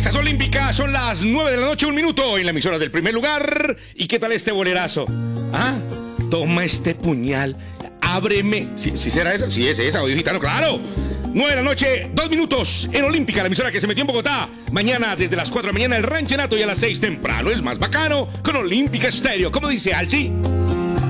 Fiestas Olímpicas, son las 9 de la noche, 1 minuto, en la emisora del primer lugar. ¿Y qué tal este bolerazo? Ah, toma este puñal, ábreme. ¿Sí será esa? Sí, es esa, Odio Gitano, claro. 9 de la noche, 2 minutos, en Olímpica, la emisora que se metió en Bogotá. Mañana, desde las 4 de la mañana, el ranchenato, y a las 6 temprano. Es más bacano con Olímpica Estéreo. ¿Cómo dice Alci?